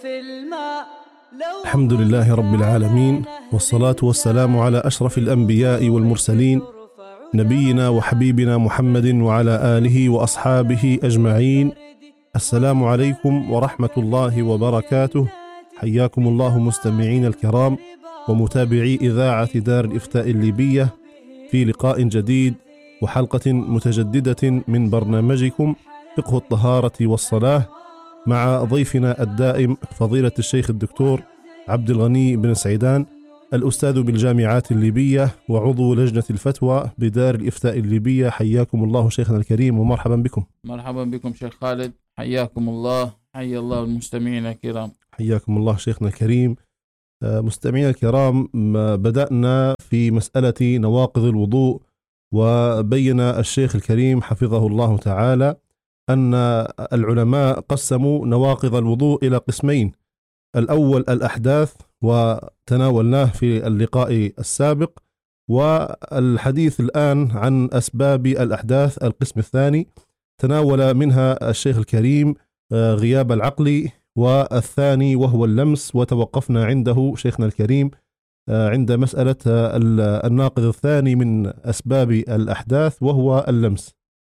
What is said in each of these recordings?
الحمد لله رب العالمين، والصلاة والسلام على أشرف الأنبياء والمرسلين، نبينا وحبيبنا محمد وعلى آله وأصحابه أجمعين. السلام عليكم ورحمة الله وبركاته. حياكم الله مستمعين الكرام ومتابعي إذاعة دار الإفتاء الليبية في لقاء جديد وحلقة متجددة من برنامجكم فقه الطهارة والصلاة، مع ضيفنا الدائم فضيلة الشيخ الدكتور عبد الغني بن سعيدان، الأستاذ بالجامعات الليبية وعضو لجنة الفتوى بدار الإفتاء الليبية. حياكم الله شيخنا الكريم ومرحبا بكم. مرحبا بكم شيخ خالد، حياكم الله، حيا الله المستمعين الكرام. حياكم الله شيخنا الكريم. مستمعين الكرام، بدأنا في مسألة نواقض الوضوء، وبين الشيخ الكريم حفظه الله تعالى أن العلماء قسموا نواقض الوضوء إلى قسمين: الأول الأحداث، وتناولناه في اللقاء السابق، والحديث الآن عن أسباب الأحداث القسم الثاني، تناول منها الشيخ الكريم غياب العقل، والثاني وهو اللمس، وتوقفنا عنده شيخنا الكريم عند مسألة الناقض الثاني من أسباب الأحداث وهو اللمس.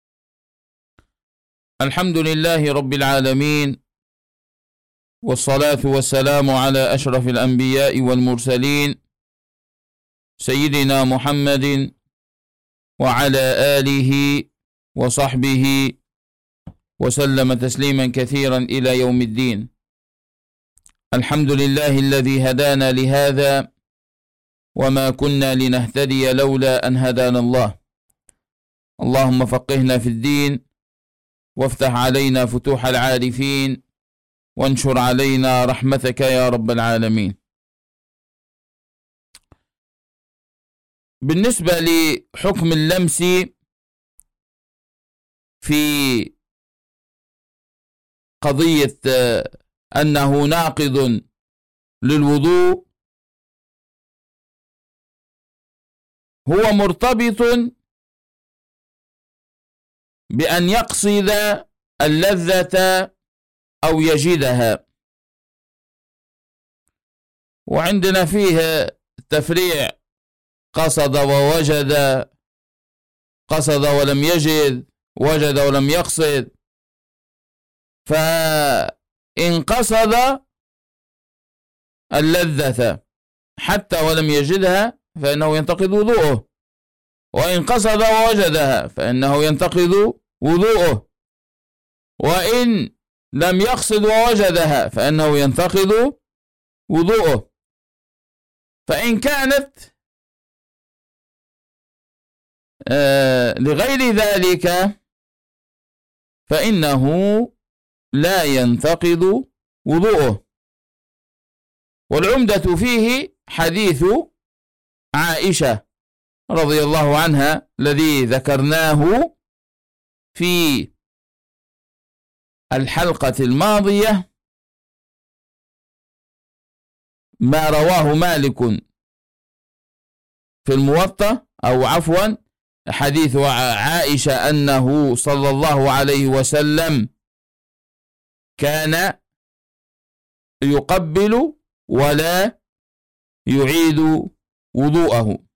الحمد لله رب العالمين، والصلاة والسلام على أشرف الأنبياء والمرسلين سيدنا محمد وعلى آله وصحبه وسلم تسليما كثيرا إلى يوم الدين. الحمد لله الذي هدانا لهذا، وما كنا لنهتدي لولا أن هدانا الله. اللهم فقهنا في الدين، وافتح علينا فتوح العارفين، وانشر علينا رحمتك يا رب العالمين. بالنسبة لحكم اللمس في قضية أنه ناقض للوضوء، هو مرتبط بأن يقصد اللذة أو يجدها، وعندنا فيه تفريع: قصد ووجد، قصد ولم يجد، وجد ولم يقصد. فإن قصد اللذة حتى ولم يجدها فإنه ينتقض وضوءه، وإن قصد ووجدها فإنه ينتقض وضوءه، وإن لم يقصد ووجدها فإنه ينتقض وضوءه. فإن كانت لغير ذلك فإنه لا ينتقض وضوءه. والعمدة فيه حديث عائشة رضي الله عنها الذي ذكرناه في الحلقة الماضية، ما رواه مالك في الموطأ، أو عفوا حديث عائشة أنه صلى الله عليه وسلم كان يقبل ولا يعيد وضوءه.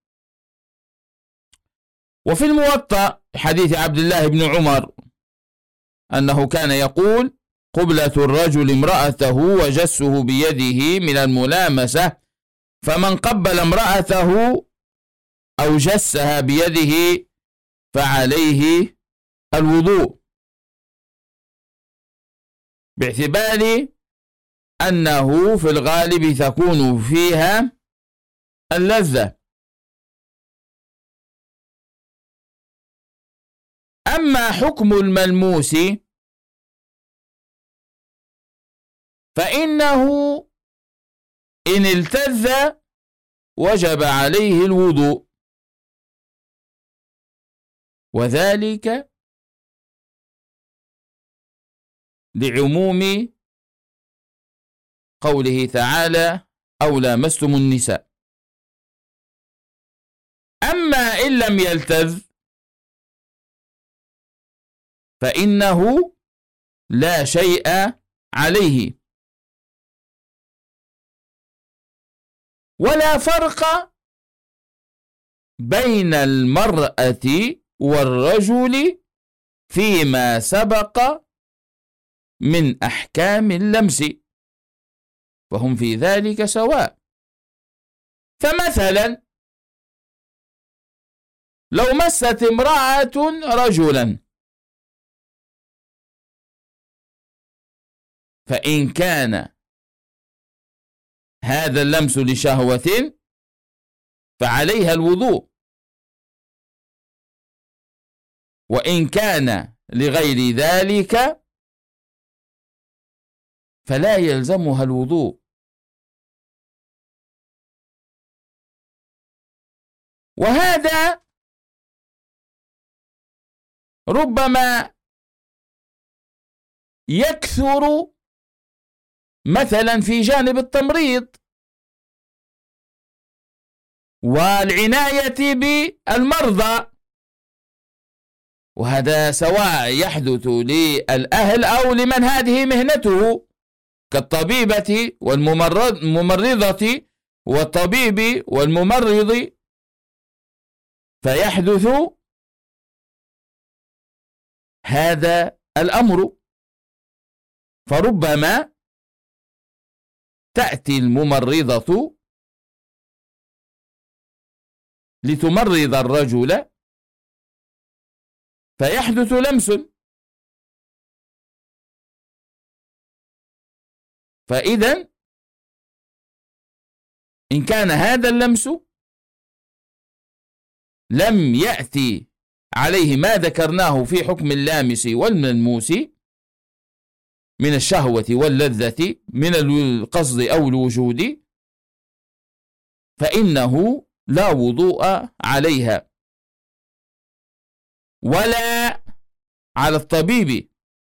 وفي الموطأ حديث عبد الله بن عمر أنه كان يقول: قبلة الرجل امرأته وجسه بيده من الملامسة، فمن قبل امرأته أو جسها بيده فعليه الوضوء، باعتبار أنه في الغالب تكون فيها اللذة. أما حكم الملموس فإنه إن التذ وجب عليه الوضوء، وذلك لعموم قوله تعالى: أو لامستم النساء. أما إن لم يلتذ فإنه لا شيء عليه، ولا فرق بين المرأة والرجل فيما سبق من أحكام اللمس، وهم في ذلك سواء. فمثلا لو مست امرأة رجلا، فإن كان هذا اللمس لشهوة فعليها الوضوء، وإن كان لغير ذلك فلا يلزمها الوضوء. وهذا ربما يكثر مثلا في جانب التمريض والعناية بالمرضى، وهذا سواء يحدث للأهل أو لمن هذه مهنته كالطبيبة والممرضة والطبيب والممرض، فيحدث هذا الأمر. فربما تأتي الممرضة لتمرض الرجل فيحدث لمس، فإذا إن كان هذا اللمس لم يأتي عليه ما ذكرناه في حكم اللامس والملموس من الشهوة واللذة من القصد أو الوجود، فإنه لا وضوء عليها ولا على الطبيب.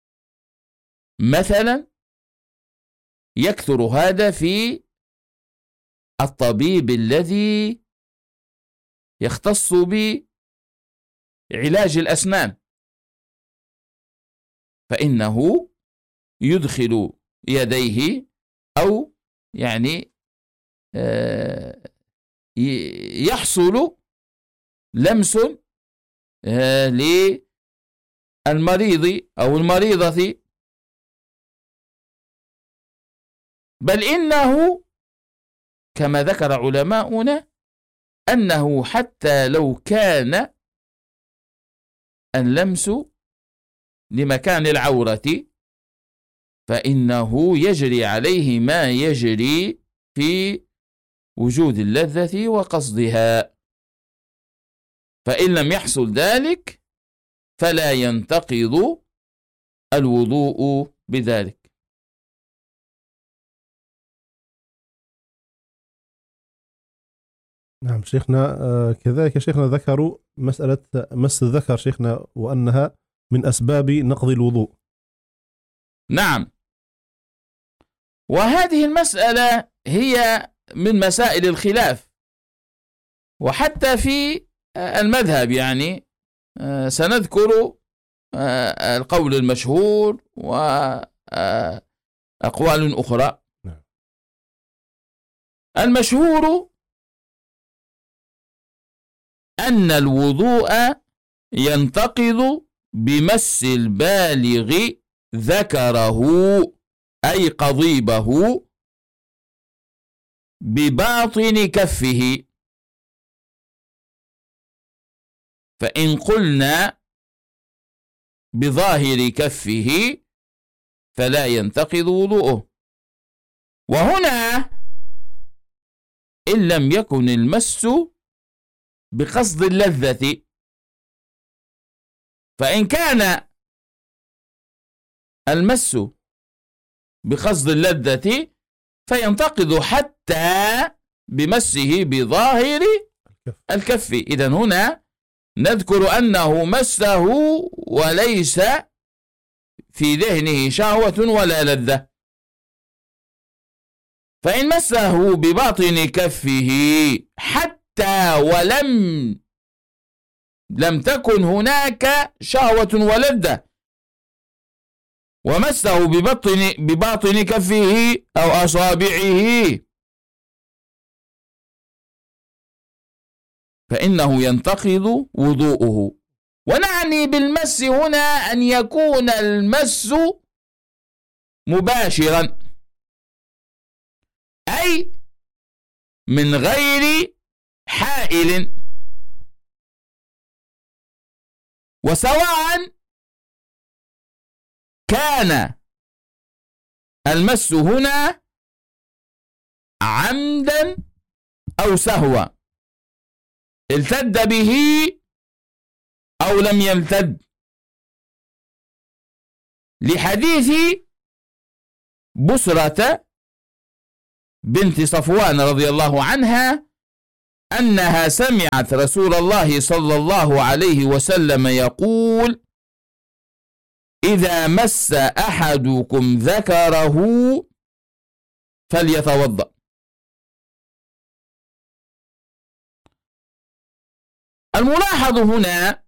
مثلا يكثر هذا في الطبيب الذي يختص بعلاج الأسنان، فإنه يدخل يديه أو يعني يحصل لمس للمريض أو المريضة، بل إنه كما ذكر علماؤنا أنه حتى لو كان اللمس لمكان العورة فإنه يجري عليه ما يجري في وجود اللذة وقصدها، فإن لم يحصل ذلك فلا ينتقض الوضوء بذلك. نعم شيخنا، كذلك شيخنا ذكروا مسألة مس الذكر شيخنا، وأنها من أسباب نقض الوضوء. نعم، وهذه المسألة هي من مسائل الخلاف، وحتى في المذهب يعني سنذكر القول المشهور وأقوال أخرى. المشهور أن الوضوء ينتقض بمس البالغ ذكره أي قضيبه بباطن كفه، فإن قلنا بظاهر كفه فلا ينتقض وضوءه. وهنا إن لم يكن المس بقصد اللذة، فإن كان المس بقصد اللذة فينتقض حتى بمسه بظاهر الكف. إذن هنا نذكر أنه مسه وليس في ذهنه شهوة ولا لذة. فإن مسه بباطن كفه حتى لم تكن هناك شهوة ولذة، ومسه بباطن كفه أو أصابعه فإنه ينتقض وضوءه. ونعني بالمس هنا أن يكون المس مباشرا، أي من غير حائل، وسواء كان المس هنا عمدا أو سهوا، التد به أو لم يلتد، لحديث بسرة بنت صفوان رضي الله عنها أنها سمعت رسول الله صلى الله عليه وسلم يقول: إذا مس أحدكم ذكره فليتوضأ. الملاحظ هنا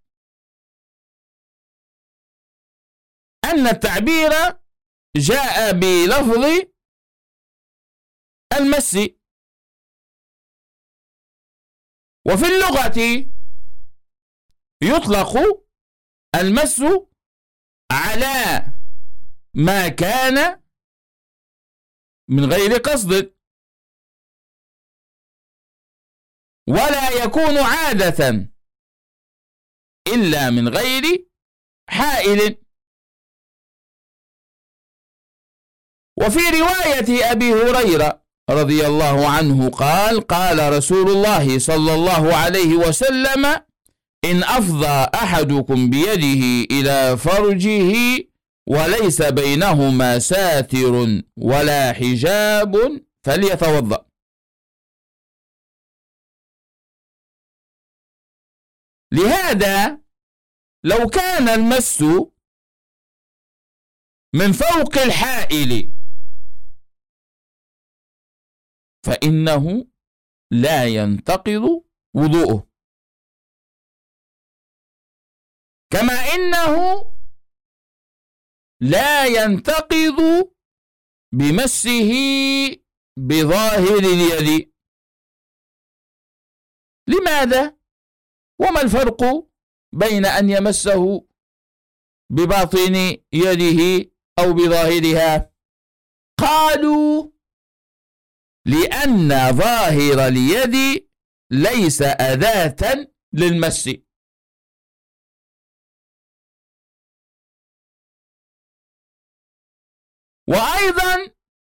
أن التعبير جاء بلفظ المس، وفي اللغة يطلق المس على ما كان من غير قصد، ولا يكون عادة إلا من غير حائل. وفي رواية أبي هريرة رضي الله عنه قال: قال رسول الله صلى الله عليه وسلم: إن أفضى أحدكم بيده إلى فرجه وليس بينهما ساتر ولا حجاب فليتوضأ. لهذا لو كان المس من فوق الحائل فإنه لا ينتقض وضوءه، كما إنه لا ينتقض بمسه بظاهر اليد. لماذا؟ وما الفرق بين أن يمسه بباطن يده أو بظاهرها؟ قالوا: لأن ظاهر اليد ليس أداة للمس. وأيضا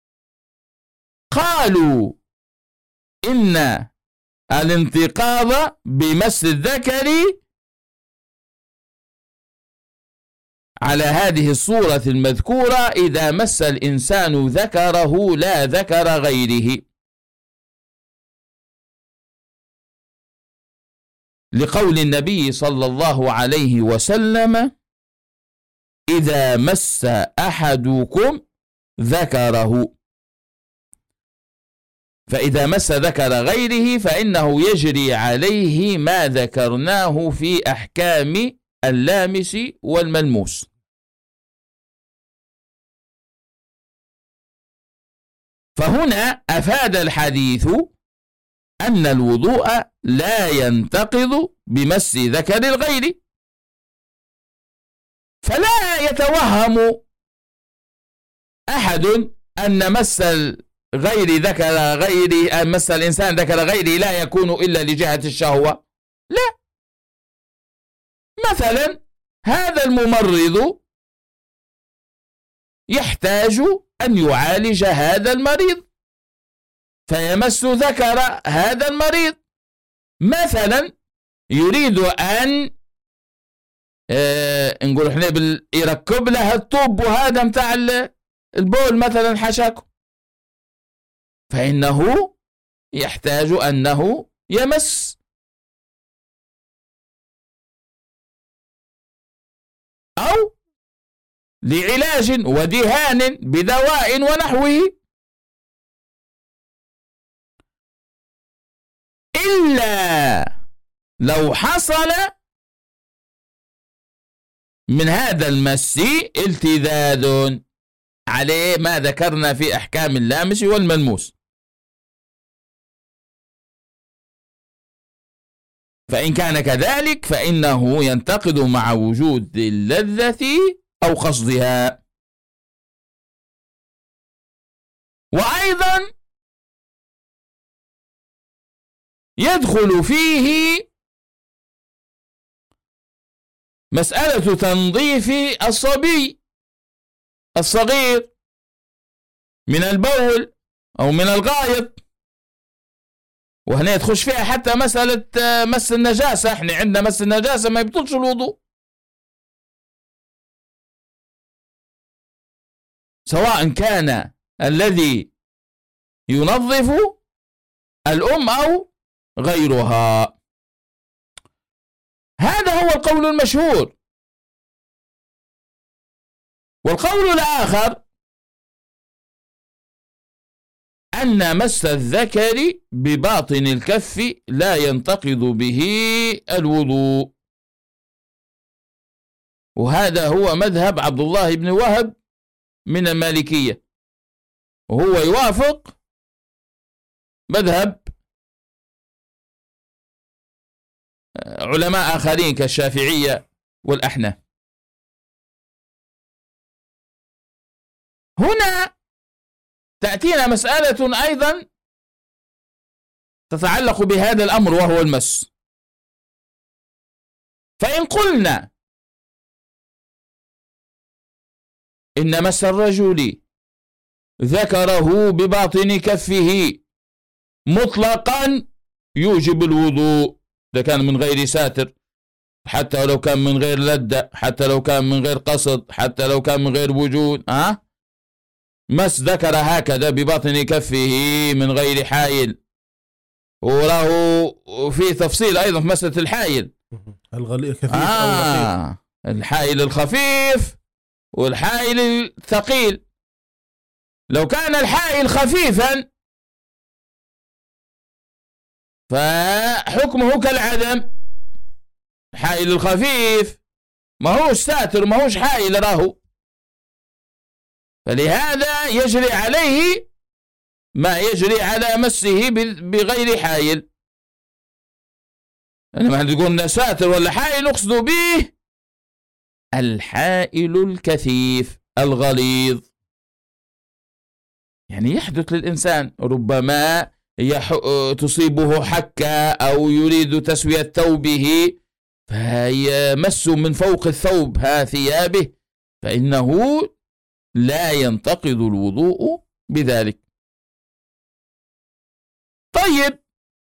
قالوا إن الانتقاض بمس الذكر على هذه الصورة المذكورة إذا مس الإنسان ذكره لا ذكر غيره، لقول النبي صلى الله عليه وسلم: إذا مس أحدكم ذكره. فإذا مس ذكر غيره فإنه يجري عليه ما ذكرناه في أحكام اللامس والملموس. فهنا أفاد الحديث أن الوضوء لا ينتقض بمس ذكر الغير، فلا يتوهم أحد أن مس مس الإنسان ذكر غيره لا يكون إلا لجهة الشهوة. لا، مثلا هذا الممرض يحتاج أن يعالج هذا المريض فيمس ذكر هذا المريض، مثلا يريد أن نقول احنا يركب لها الطوب هذا متاع البول مثلا حشاكم، فإنه يحتاج أنه يمس. أو لعلاج ودهان بدواء ونحوه. إلا لو حصل من هذا المس التذاذ عليه ما ذكرنا في أحكام اللامس والملموس. فإن كان كذلك فإنه ينتقد مع وجود اللذة أو قصدها. وأيضا يدخل فيه مسألة تنظيف الصبي الصغير من البول أو من الغائط، وهنا تخش فيها حتى مسألة مس النجاسة. احنا عندنا مس النجاسة ما يبطلش الوضوء، سواء كان الذي ينظف الأم أو غيرها. هذا هو القول المشهور. والقول الآخر أن مس الذكر بباطن الكف لا ينتقض به الوضوء، وهذا هو مذهب عبد الله بن وهب من المالكية، وهو يوافق مذهب علماء آخرين كالشافعية والأحناف. هنا تأتينا مسألة أيضا تتعلق بهذا الأمر وهو المس. فإن قلنا إن مس الرجل ذكره بباطن كفه مطلقا يوجب الوضوء، إذا كان من غير ساتر، حتى لو كان من غير لدة، حتى لو كان من غير قصد، حتى لو كان من غير وجود. مس ذكر هكذا بباطن كفه من غير حائل. وله في تفصيل أيضا في مسألة الحائل، الخفيف أو الرقيق. الحائل الخفيف والحائل الثقيل. لو كان الحائل خفيفا فحكمه كالعدم. الحائل الخفيف ما هوش ساتر، ما هوش حائل راهو، فلهذا يجري عليه ما يجري على مسه بغير حائل. لما تقولنا ساتر ولا حائل نقصد به الحائل الكثيف الغليظ. يعني يحدث للإنسان ربما تصيبه حكة أو يريد تسوية ثوبه فيمس من فوق الثوب ثيابه، فإنه لا ينتقض الوضوء بذلك. طيب،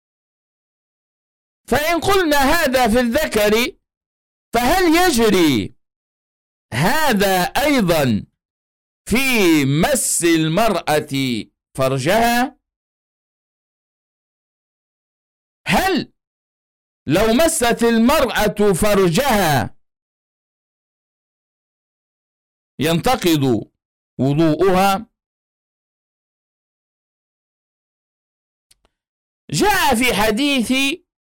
فإن قلنا هذا في الذكر فهل يجري هذا أيضا في مس المرأة فرجها؟ هل لو مست المرأة فرجها ينتقض وضوءها؟ جاء في حديث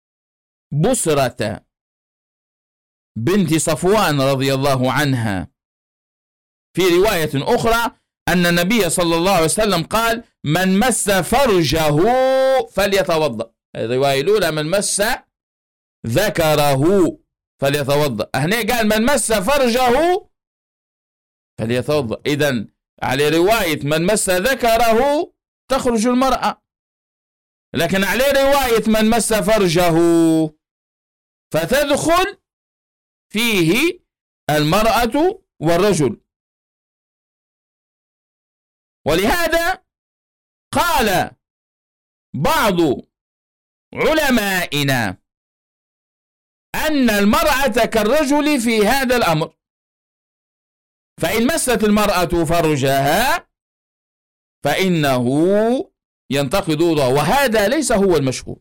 بسرة بنت صفوان رضي الله عنها في رواية أخرى أن النبي صلى الله عليه وسلم قال: من مس فرجه فليتوضأ. الرواية الأولى من مس ذكره فليتوضأ، هنا قال من مس فرجه فليتوضأ. إذن على رواية من مس ذكره تخرج المرأة، لكن على رواية من مس فرجه فتدخل فيه المرأة والرجل. ولهذا قال بعض علمائنا أن المرأة كالرجل في هذا الأمر، فإن مست المرأة فرجها فإنه ينتقض وضوءها، وهذا ليس هو المشهور.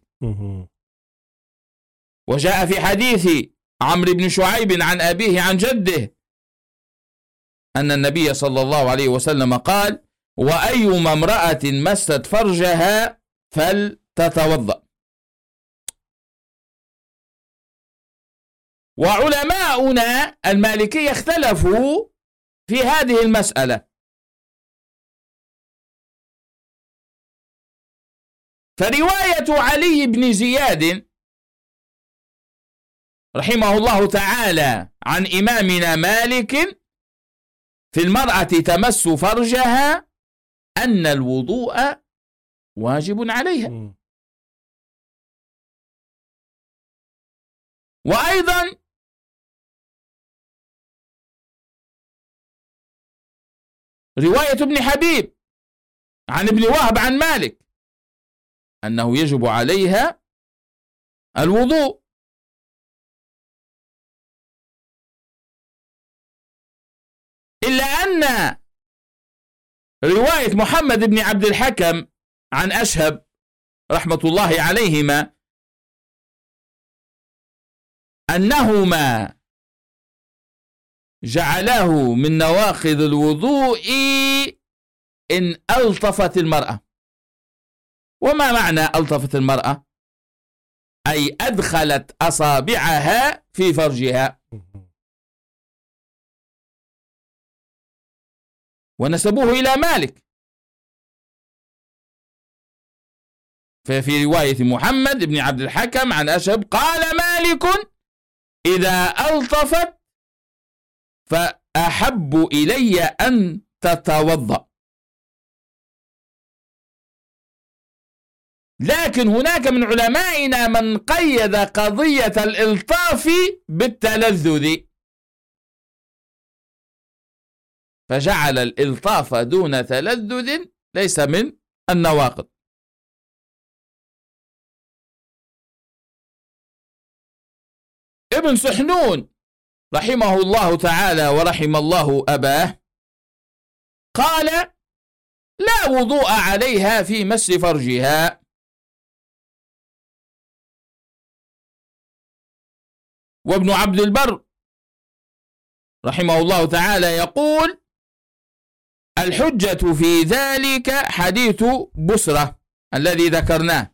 وجاء في حديث عمرو بن شعيب عن أبيه عن جده أن النبي صلى الله عليه وسلم قال: وأيما امرأة مست فرجها فلتتوضأ. وعلماؤنا المالكية اختلفوا في هذه المسألة، فرواية علي بن زياد رحمه الله تعالى عن إمامنا مالك في المرأة تمس فرجها أن الوضوء واجب عليها. وأيضا رواية ابن حبيب عن ابن وهب عن مالك أنه يجب عليها الوضوء. إلا أن رواية محمد بن عبد الحكم عن أشهب رحمة الله عليهما أنهما جعله من نواقض الوضوء إن ألطفت المرأة. وما معنى ألطفت المرأة؟ أي أدخلت أصابعها في فرجها. ونسبوه إلى مالك، ففي رواية محمد بن عبد الحكم عن أشهب قال مالك إذا ألطفت فأحب إلي أن تتوضأ. لكن هناك من علمائنا من قيد قضية الإلطاف بالتلذذ، فجعل الإلطاف دون تلذذ ليس من النواقض. ابن سحنون رحمه الله تعالى ورحم الله أباه قال لا وضوء عليها في مس فرجها. وابن عبد البر رحمه الله تعالى يقول الحجة في ذلك حديث بسرة الذي ذكرناه،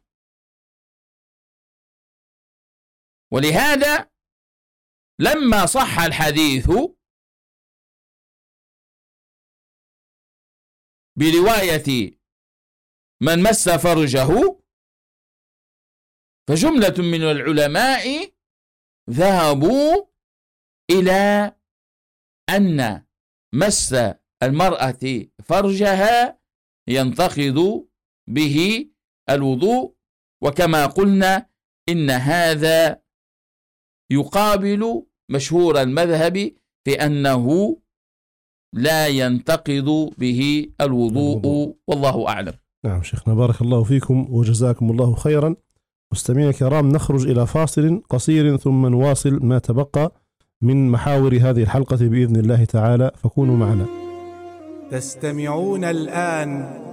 ولهذا لما صح الحديث برواية من مس فرجه فجملة من العلماء ذهبوا إلى أن مس المرأة فرجها ينتقض به الوضوء، وكما قلنا إن هذا يقابل مشهور المذهب في أنه لا ينتقض به الوضوء، والله أعلم. نعم شيخنا، بارك الله فيكم وجزاكم الله خيرا. مستمعينا الكرام، نخرج إلى فاصل قصير ثم نواصل ما تبقى من محاور هذه الحلقة بإذن الله تعالى، فكونوا معنا. تستمعون الآن